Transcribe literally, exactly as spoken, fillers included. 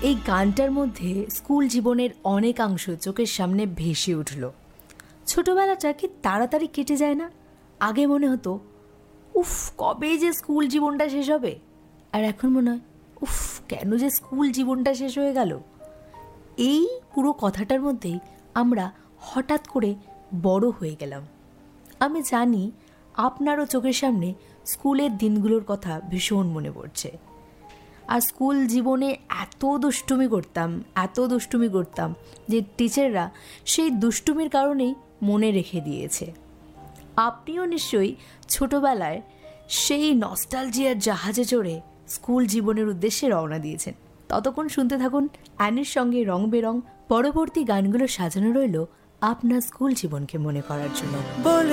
এই গানটার মধ্যে স্কুল জীবনের অনেকাংশ চোখের সামনে ভেসে উঠল। ছোটবেলাটা কি তাড়াতাড়ি কেটে যায় না? আগে মনে হতো উফ, কবে যে স্কুল জীবনটা শেষ হবে, আর এখন মনে হয় উফ, কেন যে স্কুল জীবনটা শেষ হয়ে গেল। এই পুরো কথাটার মধ্যেই আমরা হঠাৎ করে বড় হয়ে গেলাম। আমি জানি আপনারও চোখের সামনে স্কুলের দিনগুলোর কথা ভীষণ মনে পড়ছে। আর স্কুল জীবনে এত দুষ্টুমি করতাম, এত দুষ্টুমি করতাম যে টিচাররা সেই দুষ্টুমির কারণেই মনে রেখে দিয়েছে। আপনিও নিশ্চয়ই ছোটবেলায় সেই নস্টালজিয়ার জাহাজে চড়ে স্কুল জীবনের উদ্দেশ্যে রওনা দিয়েছেন। ততক্ষণ শুনতে থাকুন অ্যানির সঙ্গে রং বেরং। পরবর্তী গানগুলো সাজানো রইল আপনার স্কুল জীবনকে মনে করার জন্য। বলে